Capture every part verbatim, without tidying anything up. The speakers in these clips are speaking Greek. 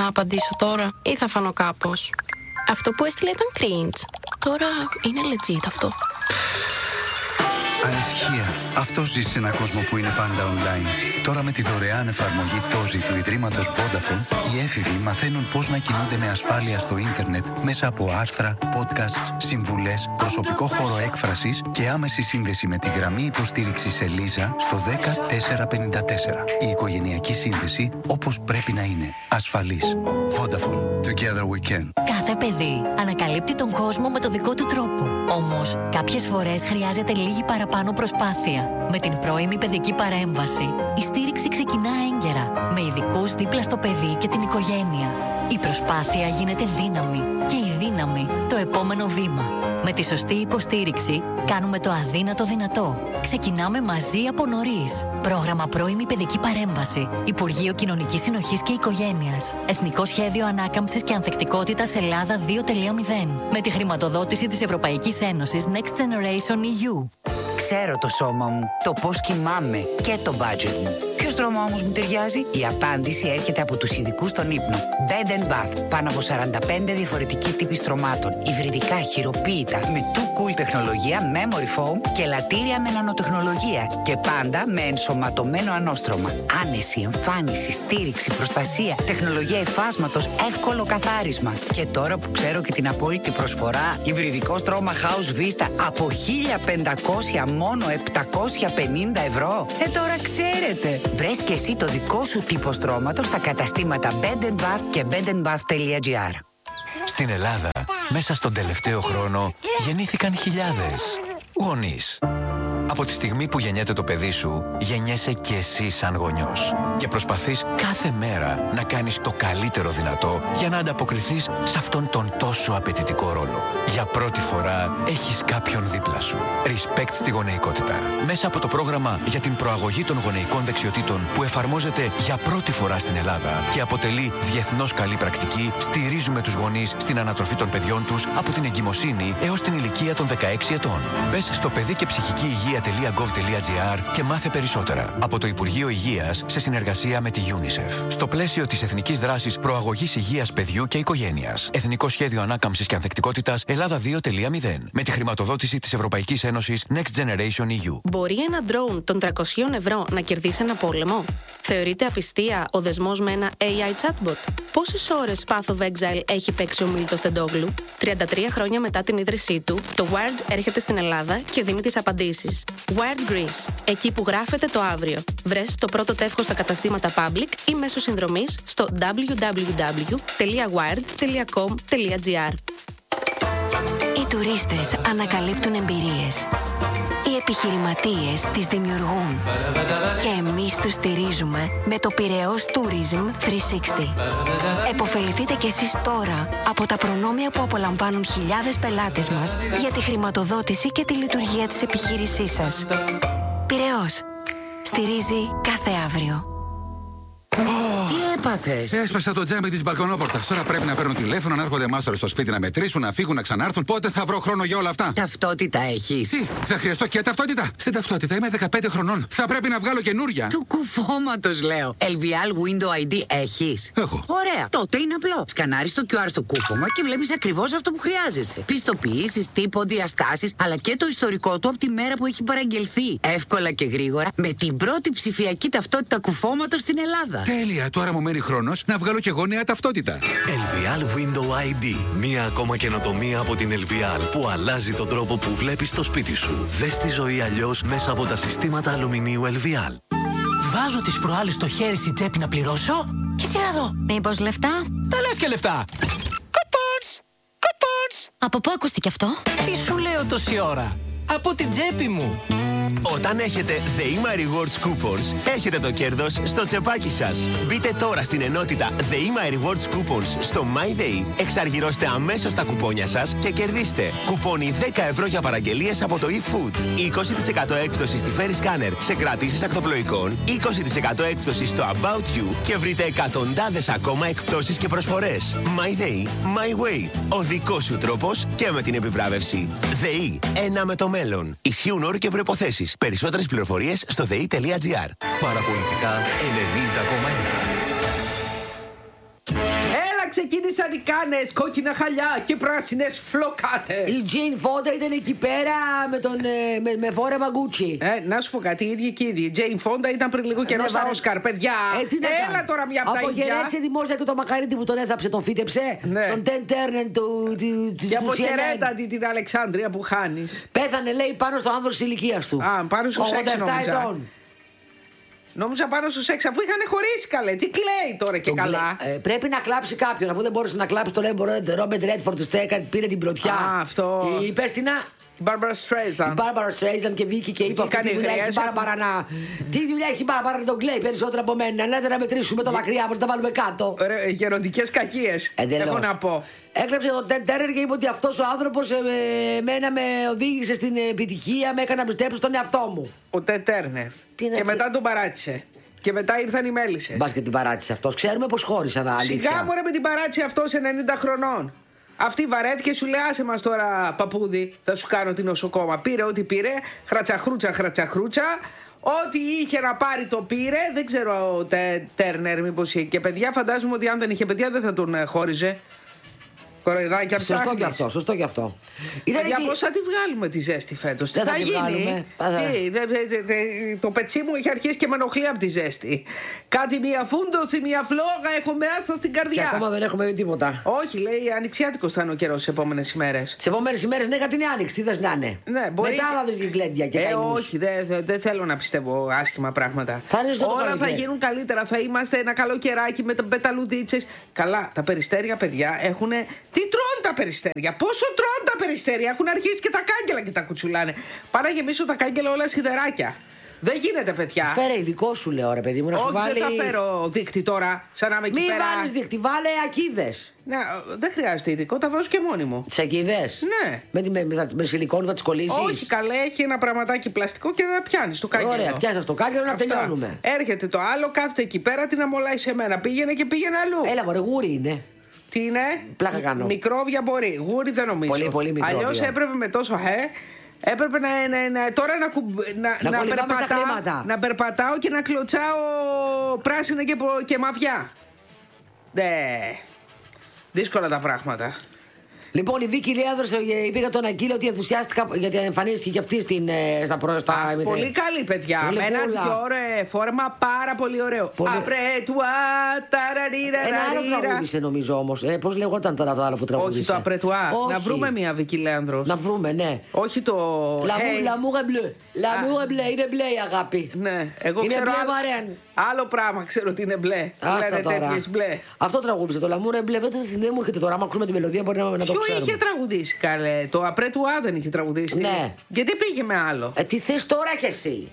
Να απαντήσω τώρα ή θα φανώ κάπως? Αυτό που έστειλε ήταν cringe. Τώρα είναι legit αυτό. Ανησυχία. Αυτός ζει σε έναν κόσμο που είναι πάντα online. Τώρα με τη δωρεάν εφαρμογή Τόζι του Ιδρύματος Vodafone, οι έφηβοι μαθαίνουν πώς να κινούνται με ασφάλεια στο ίντερνετ μέσα από άρθρα, podcasts, συμβουλές, προσωπικό χώρο έκφρασης και άμεση σύνδεση με τη γραμμή υποστήριξης Ελίζα στο δέκα τετρακόσια πενήντα τέσσερα. Η οικογενειακή σύνδεση όπως πρέπει να είναι. Ασφαλής. Vodafone. Together we can. Κάθε παιδί ανακαλύπτει τον κόσμο με το δικό του τρόπο. Όμως, κάποιες φορές χρειάζεται λίγη παραπάνω προσπάθεια. Με την πρώιμη παιδική παρέμβαση, η στήριξη ξεκινά έγκαιρα, με ειδικούς δίπλα στο παιδί και την οικογένεια. Η προσπάθεια γίνεται δύναμη και η δύναμη το επόμενο βήμα. Με τη σωστή υποστήριξη κάνουμε το αδύνατο δυνατό. Ξεκινάμε μαζί από νωρίς. Πρόγραμμα πρώιμη παιδική παρέμβαση. Υπουργείο Κοινωνικής Συνοχής και Οικογένειας. Εθνικό Σχέδιο Ανάκαμψης και Ανθεκτικότητας Ελλάδα δύο τελεία μηδέν. Με τη χρηματοδότηση της Ευρωπαϊκής Ένωσης Next Generation ι γιου. Ξέρω το σώμα μου, το πώς κοιμάμαι και το budget μου. Ποιο στρώμα όμως μου ταιριάζει? Η απάντηση έρχεται από τους ειδικούς στον ύπνο. Bed and Bath. Πάνω από σαράντα πέντε διαφορετικοί τύποι στρωμάτων. Υβριδικά, χειροποίητα, με too cool τεχνολογία, memory foam και λατήρια με νανοτεχνολογία. Και πάντα με ενσωματωμένο ανώστρωμα. Άνεση, εμφάνιση, στήριξη, προστασία, τεχνολογία υφάσματος, εύκολο καθάρισμα. Και τώρα που ξέρω και την απόλυτη προσφορά, υβριδικό στρώμα House Vista από χίλια πεντακόσια μόνο επτακόσια πενήντα ευρώ. Ε, τώρα ξέρετε. Βρες και εσύ το δικό σου τύπο στρώματος στα καταστήματα Bed and Bath και bed and bath τελεία gr. Στην Ελλάδα, μέσα στον τελευταίο χρόνο, γεννήθηκαν χιλιάδες γονείς. Από τη στιγμή που γεννιέται το παιδί σου, γεννιέσαι και εσύ σαν γονιός. Και προσπαθείς κάθε μέρα να κάνεις το καλύτερο δυνατό για να ανταποκριθείς σε αυτόν τον τόσο απαιτητικό ρόλο. Για πρώτη φορά έχεις κάποιον δίπλα σου. Respect στη γονεϊκότητα. Μέσα από το πρόγραμμα για την προαγωγή των γονεϊκών δεξιοτήτων που εφαρμόζεται για πρώτη φορά στην Ελλάδα και αποτελεί διεθνώς καλή πρακτική, στηρίζουμε τους γονείς στην ανατροφή των παιδιών τους από την εγκυμοσύνη έως την ηλικία των δεκαέξι ετών. Μπες στο παιδί και ψυχική υγεία .gov.gr και μάθε περισσότερα. Από το Υπουργείο Υγείας σε συνεργασία με τη UNICEF. Στο πλαίσιο της Εθνικής Δράσης Προαγωγής Υγείας Παιδιού και Οικογένειας. Εθνικό Σχέδιο Ανάκαμψης και Ανθεκτικότητας Ελλάδα δύο τελεία μηδέν. Με τη χρηματοδότηση της Ευρωπαϊκής Ένωσης Next Generation ι γιου. Μπορεί ένα ντρόουν των τριακόσια ευρώ να κερδίσει ένα πόλεμο? Θεωρείται απιστία ο δεσμός με ένα έι άι chatbot? Πόσες ώρες Path of Exile έχει παίξει ο Μίλτος Τεντόγλου? τριάντα τρία χρόνια μετά την ίδρυσή του, το Wired έρχεται στην Ελλάδα και δίνει τις απαντήσεις. Wired Greece, εκεί που γράφεται το αύριο. Βρες το πρώτο τεύχος στα καταστήματα Public ή μέσω συνδρομής στο double-u double-u double-u τελεία wired τελεία com τελεία gr. Οι τουρίστες ανακαλύπτουν εμπειρίες. Οι επιχειρηματίες τις δημιουργούν. Και εμείς τους στηρίζουμε με το Πειραιώς Tourism τριακόσια εξήντα. Εποφεληθείτε κι εσείς τώρα από τα προνόμια που απολαμβάνουν χιλιάδες πελάτες μας για τη χρηματοδότηση και τη λειτουργία της επιχείρησής σας. Πειραιώς. Στηρίζει κάθε αύριο. Τι έπαθες? Έσπασα το τζάμι της μπαλκονόπορτας. Τώρα πρέπει να παίρνουν τηλέφωνο, να έρχονται μάστορες στο σπίτι να μετρήσουν, να φύγουν, να ξανάρθουν. Πότε θα βρω χρόνο για όλα αυτά? Ταυτότητα έχεις? Τι, θα χρειαστώ και ταυτότητα. Στην ταυτότητα είμαι δεκαπέντε χρονών. Θα πρέπει να βγάλω καινούρια. Του κουφώματος λέω. ελ βι ελ Window άι ντι έχεις? Έχω. Ωραία. Τότε είναι απλό. Σκανάρεις το κιου αρ στο κούφωμα και βλέπεις ακριβώς αυτό που χρειάζεσαι. Πιστοποιήσεις, τύπο, διαστάσεις, αλλά και το ιστορικό του από τη μέρα που έχει παραγγελθεί. Εύκολα και γρήγορα με την πρώτη ψηφιακή ταυτότητα κουφώματος στην Ελλάδα. Τέλεια, τώρα μου μένει χρόνος να βγάλω και εγώ νέα ταυτότητα. ελ βι ελ Window άι ντι. Μία ακόμα καινοτομία από την ελ βι ελ που αλλάζει τον τρόπο που βλέπεις το σπίτι σου. Δες τη ζωή αλλιώς μέσα από τα συστήματα αλουμινίου ελ βι ελ. Βάζω τις προάλλες στο χέρι στην τσέπη να πληρώσω και τι να δω. Μήπως λεφτά? Τα λες και λεφτά. Κουπόνς! Κουπόνς! Από πού ακούστηκε αυτό? Τι σου λέω τόση ώρα? Από την τσέπη μου. Όταν έχετε The Ema Rewards Coupons, έχετε το κέρδος στο τσεπάκι σας. Μπείτε τώρα στην ενότητα The Ema Rewards Coupons στο MyDay, εξαργυρώστε αμέσως τα κουπόνια σας και κερδίστε κουπόνι δέκα ευρώ για παραγγελίες από το eFood, είκοσι τοις εκατό έκπτωση στη Ferry Scanner σε κρατήσεις ακτοπλοϊκών, είκοσι τοις εκατό έκπτωση στο About You και βρείτε εκατοντάδες ακόμα εκπτώσεις και προσφορές. MyDay, My Way. Ο δικός σου τρόπος και με την επιβράβευση. ΔΕΗ. Ένα με το μέλλον. Ισχύουν όροι και προϋποθέσεις. Περισσότερες πληροφορίες στο δε ι τελεία τζι άρ. Παραπολιτικά ενενήντα κόμμα ένα. ξεκίνησαν οι κάνες, κόκκινα χαλιά και πράσινες φλοκάτες. Η Τζέιν Φόντα ήταν εκεί πέρα με, τον, με, με φόρεμα Γκούτσι. Ε, να σου πω κάτι, οι ίδιοι και οι ίδιοι. Η Τζέιν Φόντα ήταν πριν λίγο καιρό ναι, στα Όσκαρ, παιδιά. Ε, τι να Έλα κάνω. τώρα μια από τα ίδια. Αποχαιρέτησε δημόσια και το Μακαρίτη που τον έθαψε, τον φύτεψε. Ναι. Τον Τεν Τέρνεν του. Και αποχαιρέτα την Αλεξάνδρεια που χάνεις. Πέθανε, λέει, πάνω στο άνδρο της ηλικίας του. Α, πάνω στο σεξ νόμιζα. ετών. Νόμιζα πάνω στο σεξ, αφού είχαν χωρίσει καλέ. Τι κλαίει τώρα και τον καλά. Κλέ... Ε, πρέπει να κλάψει κάποιον. Αφού δεν μπόρεσε να κλάψει, το λέει Ρόμπερτ Ρέντφορντ πήρε την πρωτιά. Α, αυτό. Η υπέστηνα. Η Μπάρμπαρα Στρέιζαν. Η Μπάρμπαρα Στρέιζαν και βγήκε και είπε αυτή τη δουλειά έχει η Μπάρμπαρα να. Τι δουλειά έχει η Μπάρμπαρα να τον κλαίει περισσότερο από μένα. Να να μετρήσουμε τα δακρύα μας, τα βάλουμε κάτω. Γεροντικές κακίες. Έχω να πω. Έκλεψε τον Τεν Τέρνερ και είπε ότι αυτός ο άνθρωπος ε, εμένα με οδήγησε στην επιτυχία, με έκανε να πιστέψω στον εαυτό μου. Ο Τεν Τέρνερ. Και μετά τον παράτησε. Και μετά ήρθαν οι μέλισσες. Μπας και την παράτησε αυτός. Ξέρουμε πως χώρισαν, αλήθεια. Σιγά μωρέ με την παράτησε αυτός ενενήντα χρονών. Αυτή βαρέθηκε, σου λέει άσε μας τώρα παππούδι, θα σου κάνω την νοσοκόμα. Πήρε ό,τι πήρε, χρατσαχρούτσα χρατσαχρούτσα. Ό,τι είχε να πάρει το πήρε. Δεν ξέρω ο Τέρνερ μήπως είχε και παιδιά. Φαντάζομαι ότι αν δεν είχε παιδιά δεν θα τον χώριζε. Κοροϊδάκια ψάχνεις. Σωστό και αυτό, σωστό και αυτό. Για εκεί... πώς θα τη βγάλουμε τη ζέστη φέτος. Τι θα, θα γίνει. Τι, δε, δε, δε, δε, το πετσί μου έχει αρχίσει και με ενοχλεί από τη ζέστη. Κάτι μία φούντωση, μία φλόγα έχω μέσα στην καρδιά. Και ακόμα δεν έχουμε τίποτα. Όχι, λέει ανοιξιάτικος θα είναι ο καιρός τις επόμενες ημέρες. Τις επόμενες ημέρες ναι, κάτι είναι άνοιξη. Τι θες να είναι. Ναι, μπορεί... Μετάλαβες την γκλέντια και ε, καημούς. όχι, δεν δε, δε θέλω να πιστεύω άσχημα πράγματα. Θα όλα θα γίνουν καλύτερα. Θα είμαστε ένα καλό καιράκι με πεταλουδίτσες. Καλά, τα περιστέρια, παιδιά, έχουν. Τι τρώνε τα περιστέρια, πόσο τρώνε τα περιστέρια. Έχουν αρχίσει και τα κάγκελα και τα κουτσουλάνε. Πάνε να γεμίσω τα κάγκελα όλα σιδεράκια. Δεν γίνεται, παιδιά. Φέρε ειδικό σου, λέω, ρε παιδί μου, να όχι, σου βάλει. Όχι, δεν θα φέρω δίκτυ τώρα, σαν να είμαι εκεί Μη πέρα. Μη βάλεις δίκτυ, βάλε ακίδες. Ναι, δεν χρειάζεται ειδικό, τα βάζω και μόνη μου. Τι ακίδες? Ναι. Με, με, με, με σιλικόνη θα τις κολλήσεις? Όχι, καλέ, έχει ένα πραγματάκι πλαστικό και να πιάνεις το κάγκελο. Ωραία, πιάσα το κάγκελο να τελειώνουμε. Έρχεται το άλλο, κάθεται εκεί πέρα, την αμολάει σε μένα. Πήγαινε και πήγαινε αλλού. Έλα, μωρέ, γούρι είναι. Τι είναι? Πλάκα κάνω. Μικρόβια μπορεί. Γούρι δεν νομίζω. Πολύ, πολύ μικρόβια. Αλλιώς έπρεπε με τόσο χε. Έπρεπε να, να, να, τώρα να, κουμπ, να, να, να, περπατάω, να περπατάω και να κλωτσάω πράσινα και, και μαυιά. Ναι. Δύσκολα τα πράγματα. Λοιπόν, η Βίκη Λέανδρος είπε για τον Ακύλο ότι ενθουσιάστηκα γιατί εμφανίστηκε και αυτή στην, στα πρόστα. Αχ, πολύ καλή, παιδιά. Με ένα πιο φόρμα, πάρα πολύ ωραίο. Απρετουά, ταραρίρα. Ένα άλλο τραγούδισε νομίζω όμως. Ε, πώς λεγόταν τώρα το άλλο που τραγούδισε? Όχι το Απρετουά. Να βρούμε μια Βίκη Λέανδρος. Να βρούμε, ναι. Όχι το. L'amour est bleu. L'amour est bleu. Είναι μπλε η αγάπη. Ναι, εγώ είναι ξέρω. Μπλε Μαρέν. Άλλο πράγμα ξέρω ότι είναι μπλε. Λένε τέτοιες μπλε. Αυτό τραγούδισε. Το L'amour est bleu. Δεν μου έρχεται τώρα. Άμα ακούσουμε τη μελωδία μπορεί να, να το ξέρουμε. Είχε τραγουδήσει καλέ. Το Απρετουά δεν είχε τραγουδήσει. Ναι. Γιατί πήγε με άλλο. Ε, τι θες τώρα κι εσύ?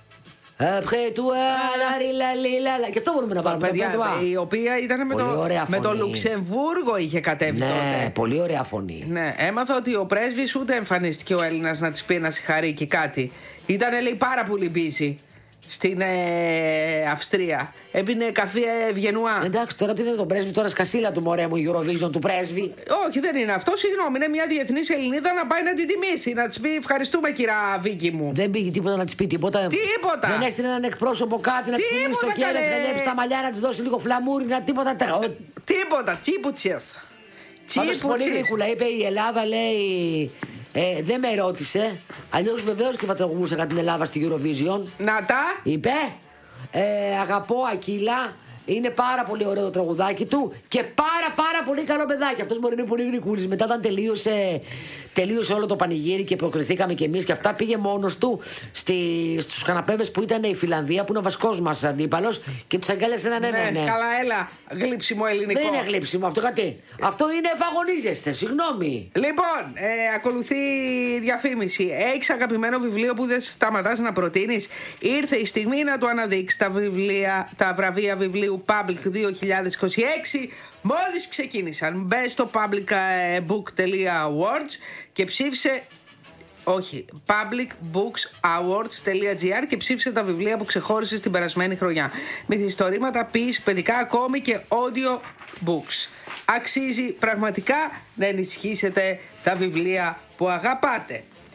Απρετουά, λαριλαλιλαλα. Και αυτό μπορούμε να πάρουμε. Παιδιά, η οποία ήταν με το, με το Λουξεμβούργο είχε κατέβει ναι, τότε. Ναι, πολύ ωραία φωνή. Ναι, έμαθα ότι ο πρέσβης ούτε εμφανίστηκε ο Έλληνας να της πει να συγχαρεί και κάτι. Ήταν λέει πάρα πολύ busy στην ε, Αυστρία. Έπινε καφέ Βιενουά. Εντάξει, τώρα τι είναι το πρέσβη, τώρα σκασίλα του μωρέ μου, Eurovision του πρέσβη. Όχι, δεν είναι αυτό. Συγγνώμη, είναι μια διεθνής Ελληνίδα να πάει να την τιμήσει. Να τη πει ευχαριστούμε, κυρία Βίκη μου. Δεν πήγε τίποτα να τη πει τίποτα. Τίποτα. Δεν έστειλε έναν εκπρόσωπο κάτι να τη φιλήσει στο χέρι, να τη χαϊδέψει τα μαλλιά, να τη δώσει λίγο φλαμούρινα, τίποτα. Τίποτα, τσίπουτσες. Πάντως πολύ γρήγορα είπε η Ελλάδα, λέει. Ε, δεν με ρώτησε. Αλλιώς βεβαίως και θα τραγουδούσα κατά την Ελλάδα στη Eurovision. Να τα. Είπε. Ε, αγαπώ Ακύλα. Είναι πάρα πολύ ωραίο το τραγουδάκι του και πάρα πάρα πολύ καλό παιδάκι. Αυτός μπορεί να είναι πολύ γρικούλης. Μετά όταν τελείωσε, τελείωσε όλο το πανηγύρι και προκριθήκαμε κι εμείς και αυτά, πήγε μόνος του στη, στους καναπέδες που ήταν η Φιλανδία, που είναι ο βασικός μας αντίπαλος, και τους αγκάλιασε έναν ένα. Ναι, ναι, καλά, έλα. Γλύψιμο ελληνικό. Δεν είναι γλύψιμο αυτό, κάτι. Αυτό είναι εφαγωνίζεστε, συγγνώμη. Λοιπόν, ε, ακολουθεί διαφήμιση. Έχεις αγαπημένο βιβλίο που δεν σταματάς να προτείνεις? Ήρθε η στιγμή να το αναδείξεις. Τα, βιβλία, τα βραβεία βιβλίου Public δύο χιλιάδες είκοσι έξι μόλις ξεκίνησαν. Μπες στο public book τελεία awards και ψήφισε, όχι, public books awards τελεία gr και ψήφισε τα βιβλία που ξεχώρισε την περασμένη χρονιά. Μυθιστορήματα, ποίηση, παιδικά, ακόμη και audio books. Αξίζει πραγματικά να ενισχύσετε τα βιβλία που αγαπάτε.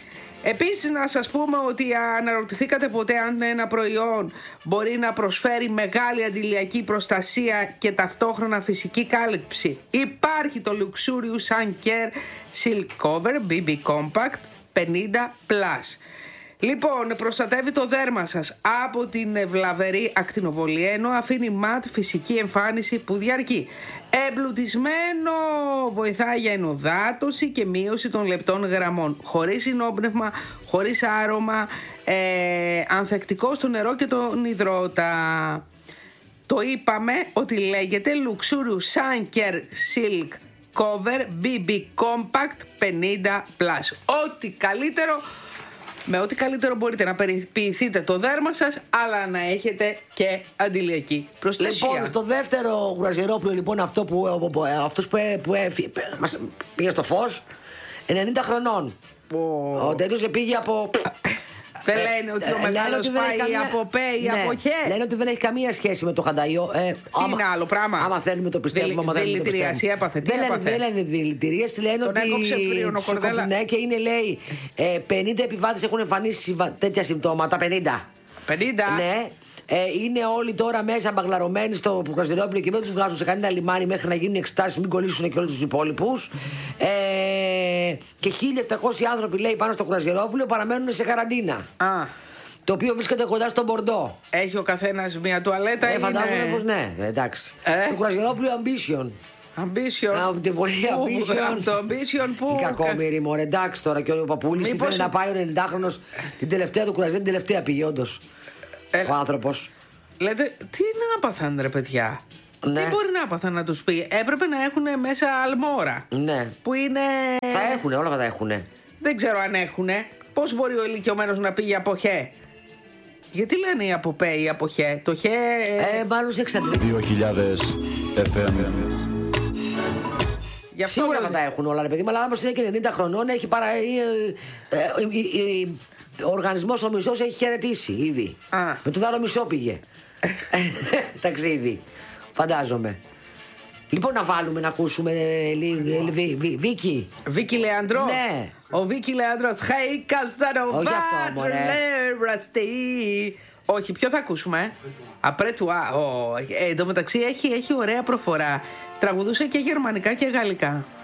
Επίσης να σας πούμε ότι αναρωτηθήκατε ποτέ αν ένα προϊόν μπορεί να προσφέρει μεγάλη αντιλιακή προστασία και ταυτόχρονα φυσική κάλυψη. Υπάρχει το Luxurious Sun Care Silk Cover μπι μπι Compact πενήντα πλας. Λοιπόν, προστατεύει το δέρμα σας από την βλαβερή ακτινοβολία, ενώ αφήνει ματ φυσική εμφάνιση που διαρκεί. Εμπλουτισμένο, βοηθάει για ενοδάτωση και μείωση των λεπτών γραμμών. Χωρίς συνόπνευμα, χωρίς άρωμα, ε, ανθεκτικό στο νερό και τον υδρότα. Το είπαμε ότι λέγεται Luxurious Sun Care Silk Cover μπι μπι Compact πενήντα πλας. Ό,τι καλύτερο, με ό,τι καλύτερο μπορείτε να περιποιηθείτε το δέρμα σας, αλλά να έχετε και αντιλιακή προστασία. Λοιπόν, στο δεύτερο κουραζιερόπλαιο, λοιπόν, αυτό που, αυτός που, που, που μας πήγε στο φως, ενενήντα χρονών. Oh. Ο τέτοιος πήγε από... Δεν λένε ότι ο μεγάλος πάει καμία... από πέ ή ναι, από χέ. Λένε ότι δεν έχει καμία σχέση με το χανταϊό. Ε, Τι άμα, είναι άλλο πράγμα. Άμα θέλουμε το πιστεύουμε. Δηλητηρίαση έπαθε. Δεν λένε, δεν λένε δηλητηρίαση. Λένε τον ότι. Ναι, και είναι, λέει, ε, πενήντα επιβάτες έχουν εμφανίσει τέτοια συμπτώματα. πενήντα. πενήντα. Ναι. Ε, είναι όλοι τώρα μέσα μπαγλαρωμένοι στο κουραζιερόπλαιο και δεν τους βγάζουν σε κανένα λιμάνι μέχρι να γίνουν εξετάσεις, μην κολλήσουν και όλους τους υπόλοιπους. Ε, και χίλια επτακόσιοι άνθρωποι, λέει, πάνω στο κουραζιερόπλαιο παραμένουν σε καραντίνα. Α. Το οποίο βρίσκεται κοντά στον Μπορντό. Έχει ο καθένας μια τουαλέτα. Ε, είναι... φαντάζομαι πως ναι, εντάξει. Ε? Το κουραζιερόπλαιο Ambition. Ambition. Από την πορεία Ambition. Το Ambition που. Η κακόμοιρη μωρέ, εντάξει τώρα και ο Παπούλης ήθελε Μήπως... να πάει ο ενενηντάχρονος την τελευταία του κουραζιέρα, την τελευταία πήγε όντως. Ε, ο άνθρωπος. Λέτε, τι να πάθαν ρε παιδιά. Ναι. Τι μπορεί να πάθαν να τους πει. Έπρεπε να έχουν μέσα αλμόρα. Ναι. Που είναι. Θα έχουνε, όλα θα τα έχουνε. Δεν ξέρω αν έχουνε. Πώς μπορεί ο ηλικιωμένος να πήγε από χέ. Γιατί λένε οι από πέ ή από χέ. Το χέ. Ε, μάλλον σε εξαντλήσει. δύο χιλιάδες εφ εμ. Σίγουρα θα τα έχουν όλα, ρε παιδί. Αλλά άμα είναι και ενενήντα χρονών, έχει παρα. Ε, ε, ε, ε, ο οργανισμός ο μισός έχει χαιρετήσει ήδη. Α. Με το άλλο μισό πήγε. Ταξίδι. Φαντάζομαι. Λοιπόν, να βάλουμε να ακούσουμε λίγο. Βίκυ. Βίκυ Λεαντρός. Ναι. Ο Βίκυ Λεαντρός. Hey, Casanova. Όχι αυτό, μωρέ. Όχι, ποιο θα ακούσουμε, ε? Απρέ του α. Ε, εν τω μεταξύ έχει, έχει ωραία προφορά. Τραγουδούσε και γερμανικά και γαλλικά.